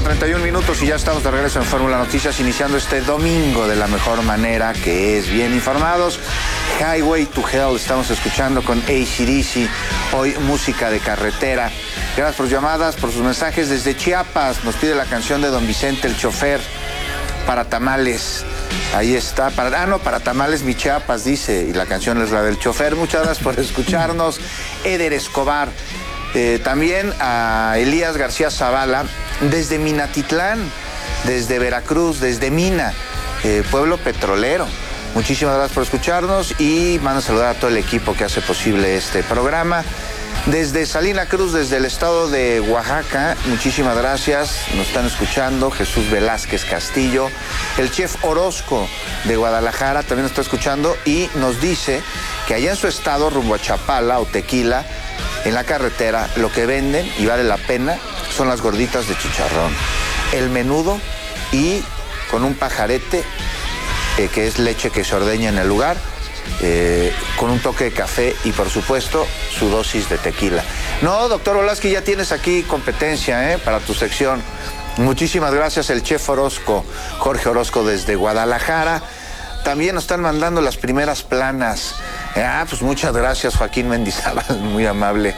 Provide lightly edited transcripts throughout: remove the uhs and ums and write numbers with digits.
8:31 y ya estamos de regreso en Fórmula Noticias, iniciando este domingo de la mejor manera, que es bien informados. Highway to Hell estamos escuchando con AC/DC, hoy música de carretera. Gracias por sus llamadas, por sus mensajes desde Chiapas. Nos pide la canción de Don Vicente el Chofer, para tamales. Ahí está, para tamales mi Chiapas, dice, y la canción es la del chofer. Muchas gracias por escucharnos. Eder Escobar, también a Elías García Zavala, desde Minatitlán, desde Veracruz, desde Mina, pueblo petrolero. Muchísimas gracias por escucharnos y mando a saludar a todo el equipo que hace posible este programa. Desde Salina Cruz, desde el estado de Oaxaca, muchísimas gracias, nos están escuchando. Jesús Velázquez Castillo, el chef Orozco de Guadalajara también nos está escuchando y nos dice que allá en su estado, rumbo a Chapala o Tequila, en la carretera, lo que venden y vale la pena son las gorditas de chicharrón, el menudo y con un pajarete, que es leche que se ordeña en el lugar, con un toque de café y por supuesto su dosis de tequila. No, doctor Olaski, ya tienes aquí competencia para tu sección. Muchísimas gracias, el chef Orozco, Jorge Orozco desde Guadalajara. También nos están mandando las primeras planas. Pues muchas gracias, Joaquín Mendizábal, muy amable.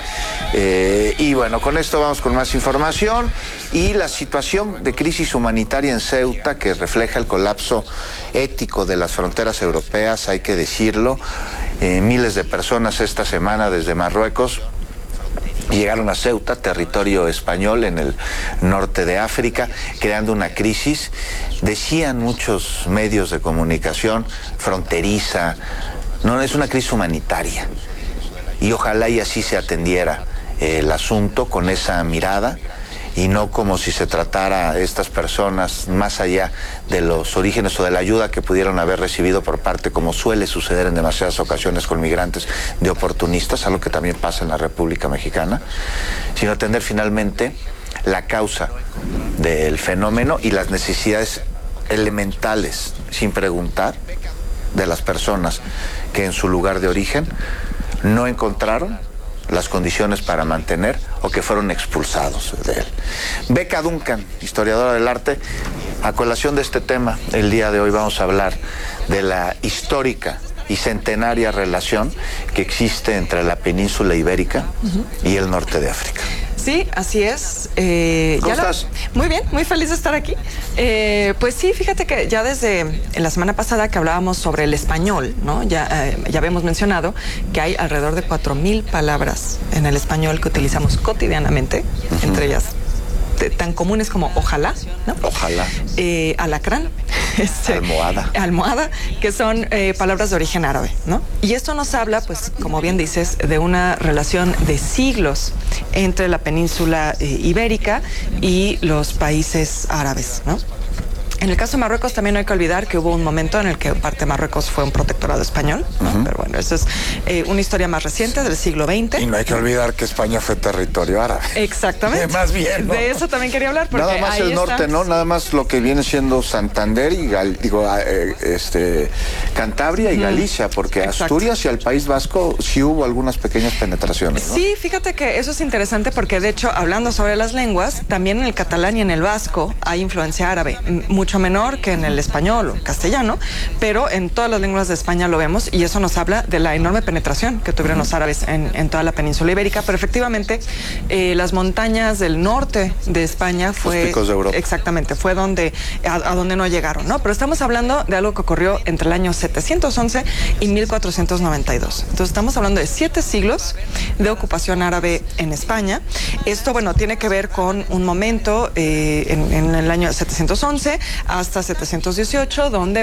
Y bueno, con esto vamos con más información y la situación de crisis humanitaria en Ceuta, que refleja el colapso ético de las fronteras europeas, hay que decirlo. Miles de personas esta semana desde Marruecos llegaron a Ceuta, territorio español en el norte de África, creando una crisis, decían muchos medios de comunicación, fronteriza. No, es una crisis humanitaria y ojalá y así se atendiera el asunto con esa mirada y no como si se tratara a estas personas más allá de los orígenes o de la ayuda que pudieron haber recibido por parte, como suele suceder en demasiadas ocasiones con migrantes, de oportunistas, algo que también pasa en la República Mexicana, sino atender finalmente la causa del fenómeno y las necesidades elementales, sin preguntar, de las personas que en su lugar de origen no encontraron las condiciones para mantener o que fueron expulsados de él. Beca Duncan, historiadora del arte, a colación de este tema, el día de hoy vamos a hablar de la histórica y centenaria relación que existe entre la península ibérica y el norte de África. Sí, así es. ¿Cómo estás? Muy bien, muy feliz de estar aquí. Pues sí, fíjate que ya desde la semana pasada que hablábamos sobre el español, ¿no? Ya habíamos mencionado que hay alrededor de 4,000 palabras en el español que utilizamos cotidianamente, entre ellas tan comunes como ojalá, ¿no? Ojalá. Alacrán. Almohada, que son palabras de origen árabe, ¿no? Y esto nos habla, pues, como bien dices, de una relación de siglos entre la península ibérica y los países árabes, ¿no? En el caso de Marruecos también no hay que olvidar que hubo un momento en el que parte de Marruecos fue un protectorado español, ¿no? Pero bueno, eso es una historia más reciente del siglo XX. Y no hay que olvidar que España fue territorio árabe. Exactamente. Más bien, ¿no? De eso también quería hablar. Porque nada más el norte, ¿no? Nada más lo que viene siendo Santander y Cantabria y Galicia, porque exacto. Asturias y el País Vasco sí hubo algunas pequeñas penetraciones, ¿no? Sí, fíjate que eso es interesante porque de hecho, hablando sobre las lenguas, también en el catalán y en el vasco hay influencia árabe, mucho menor que en el español o castellano, pero en todas las lenguas de España lo vemos y eso nos habla de la enorme penetración que tuvieron los árabes en toda la península ibérica. Pero efectivamente, las montañas del norte de España fue... Los picos de Europa. Exactamente, fue donde a donde no llegaron, ¿no? Pero estamos hablando de algo que ocurrió entre el año 711 y 1492. Entonces estamos hablando de 7 siglos de ocupación árabe en España. Esto, bueno, tiene que ver con un momento en el año 711 hasta 718, donde